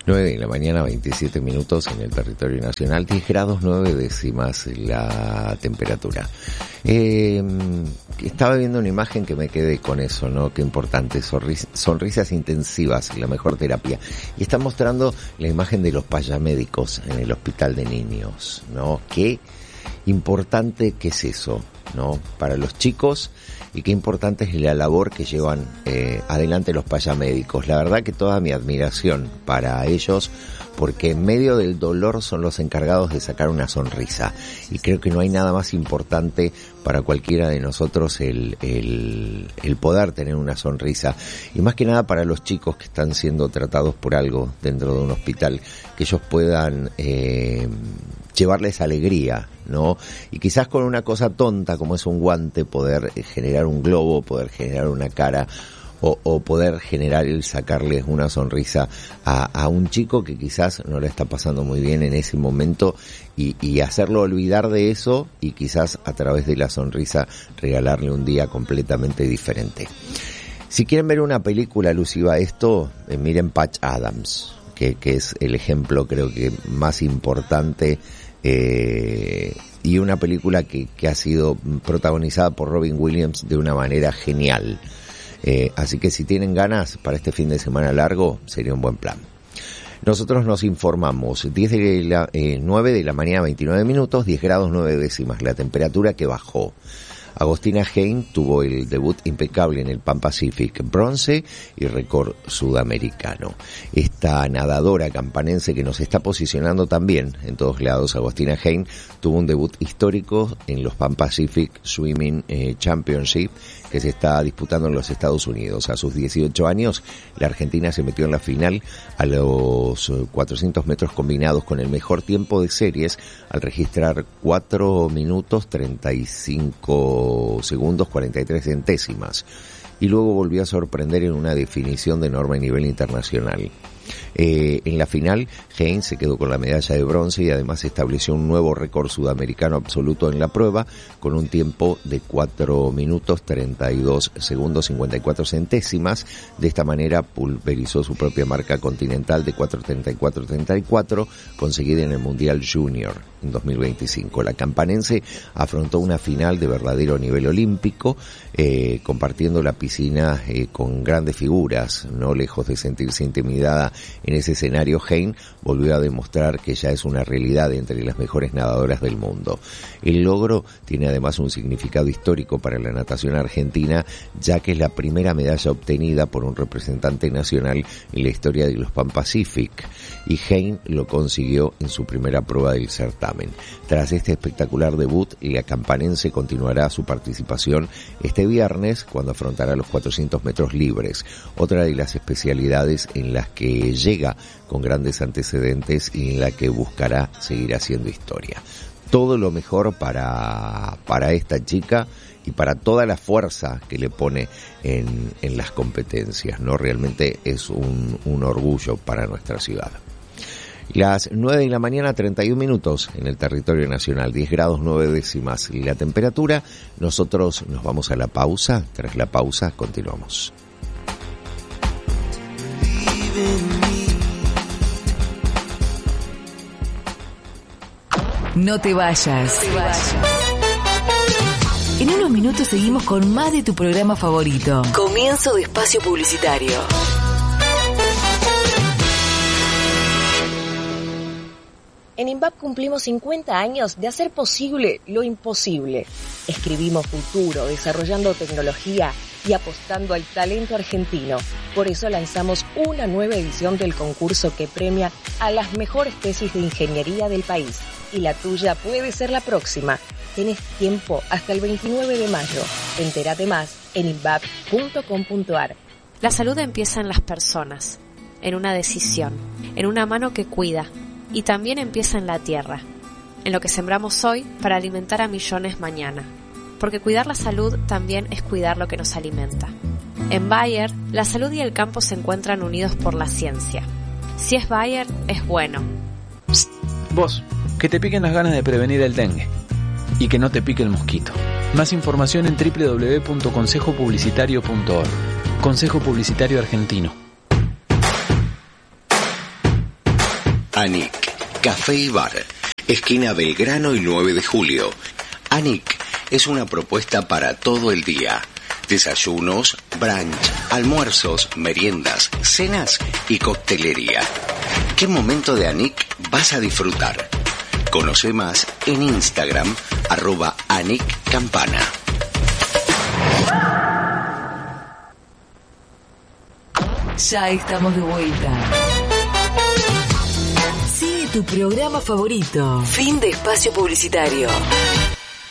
9 de la mañana, 27 minutos en el territorio nacional, 10 grados 9 décimas la temperatura. Estaba viendo una imagen que me quedé con eso, ¿no? Qué importante, sonrisas intensivas, la mejor terapia. Y está mostrando la imagen de los payamédicos en el hospital de niños, ¿no? Qué importante que es eso, ¿no? Para los chicos, y qué importante es la labor que llevan adelante los payamédicos. La verdad que toda mi admiración para ellos, porque en medio del dolor son los encargados de sacar una sonrisa. Y creo que no hay nada más importante para cualquiera de nosotros el poder tener una sonrisa. Y más que nada para los chicos que están siendo tratados por algo dentro de un hospital, que ellos puedan llevarles alegría, ¿no? Y quizás con una cosa tonta como es un guante poder generar un globo, poder generar una cara, o poder generar el sacarles una sonrisa a un chico que quizás no le está pasando muy bien en ese momento, y hacerlo olvidar de eso, y quizás a través de la sonrisa regalarle un día completamente diferente. Si quieren ver una película alusiva a esto, miren Patch Adams, que es el ejemplo creo que más importante, y una película que ha sido protagonizada por Robin Williams de una manera genial. Así que si tienen ganas para este fin de semana largo, sería un buen plan. Nosotros nos informamos, 9 de la mañana, 29 minutos, 10 grados 9 décimas la temperatura, que bajó. Agostina Hein tuvo el debut impecable en el Pan Pacific, bronce y récord sudamericano. Esta nadadora campanense que nos está posicionando también en todos lados, Agostina Hein, tuvo un debut histórico en los Pan Pacific Swimming Championship, que se está disputando en los Estados Unidos. A sus 18 años, la Argentina se metió en la final a los 400 metros combinados con el mejor tiempo de series, al registrar 4 minutos 35 segundos 43 centésimas. Y luego volvió a sorprender en una definición de enorme nivel internacional. En la final, Hein se quedó con la medalla de bronce y además estableció un nuevo récord sudamericano absoluto en la prueba, con un tiempo de 4 minutos 32 segundos 54 centésimas. De esta manera pulverizó su propia marca continental de 4:34:34, conseguida en el Mundial Junior en 2025. La campanense afrontó una final de verdadero nivel olímpico, compartiendo la piscina con grandes figuras, no lejos de sentirse intimidada en ese escenario. Hein volvió a demostrar que ya es una realidad entre las mejores nadadoras del mundo. El logro tiene además un significado histórico para la natación argentina, ya que es la primera medalla obtenida por un representante nacional en la historia de los Pan Pacific, y Hein lo consiguió en su primera prueba del certamen. Tras este espectacular debut, la campanense continuará su participación este viernes, cuando afrontará los 400 metros libres, otra de las especialidades en las que llega con grandes antecedentes y en la que buscará seguir haciendo historia. Todo lo mejor para esta chica y para toda la fuerza que le pone en las competencias, ¿no? Realmente es un orgullo para nuestra ciudad. Las 9 de la mañana, 31 minutos en el territorio nacional, 10 grados 9 décimas la temperatura. Nosotros nos vamos a la pausa. Tras la pausa continuamos. No te vayas. En unos minutos seguimos con más de tu programa favorito. Comienzo de espacio publicitario. En INVAP cumplimos 50 años de hacer posible lo imposible. Escribimos futuro, desarrollando tecnología y apostando al talento argentino. Por eso lanzamos una nueva edición del concurso que premia a las mejores tesis de ingeniería del país. Y la tuya puede ser la próxima. Tenés tiempo hasta el 29 de mayo. Entérate más en invap.com.ar. La salud empieza en las personas, en una decisión, en una mano que cuida. Y también empieza en la tierra, en lo que sembramos hoy para alimentar a millones mañana. Porque cuidar la salud también es cuidar lo que nos alimenta. En Bayer, la salud y el campo se encuentran unidos por la ciencia. Si es Bayer, es bueno. Psst, vos, que te piquen las ganas de prevenir el dengue. Y que no te pique el mosquito. Más información en www.consejopublicitario.org. Consejo Publicitario Argentino. Anik, Café y Bar, esquina Belgrano y 9 de Julio. Anik es una propuesta para todo el día. Desayunos, brunch, almuerzos, meriendas, cenas y coctelería. ¿Qué momento de Anik vas a disfrutar? Conoce más en Instagram, @AnikCampana. Ya estamos de vuelta. Sigue tu programa favorito. Fin de espacio publicitario.